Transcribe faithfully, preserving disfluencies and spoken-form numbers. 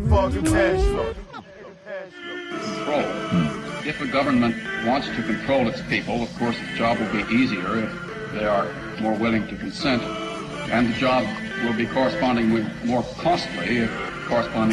fucking cash flow. Control. If a government wants to control its people, of course the job will be easier if they are more willing to consent, and the job will be correspondingly more costly if corresponding